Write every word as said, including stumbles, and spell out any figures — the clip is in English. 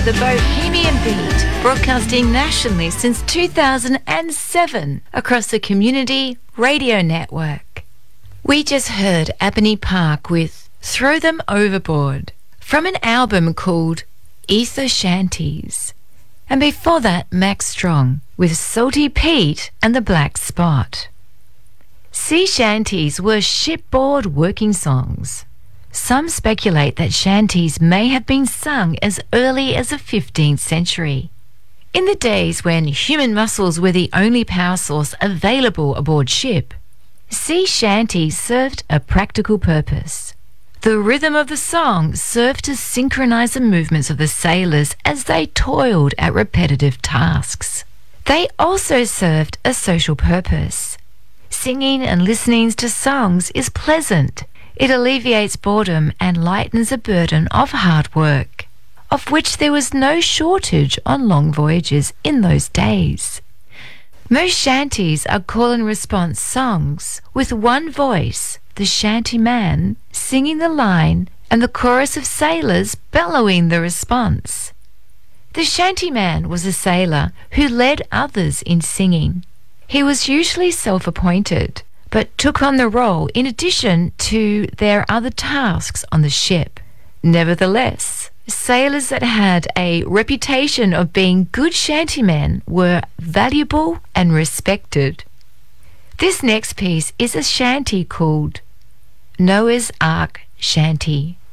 the Bohemian Beat, broadcasting nationally since two thousand seven across the Community Radio Network. We just heard Ebony Park with Throw Them Overboard from an album called Ether Shanties. And before that, Max Strong with Salty Pete and the Black Spot. Sea shanties were shipboard working songs. Some speculate that shanties may have been sung as early as the fifteenth century. In the days when human muscles were the only power source available aboard ship, sea shanties served a practical purpose. The rhythm of the song served to synchronize the movements of the sailors as they toiled at repetitive tasks. They also served a social purpose. Singing and listening to songs is pleasant. It alleviates boredom and lightens the burden of hard work, of which there was no shortage on long voyages in those days. Most shanties are call and response songs with one voice, the shanty man, singing the line and the chorus of sailors bellowing the response. The shanty man was a sailor who led others in singing. He was usually self-appointed, but took on the role in addition to their other tasks on the ship. Nevertheless, sailors that had a reputation of being good shantymen were valuable and respected. This next piece is a shanty called Noah's Ark Shanty.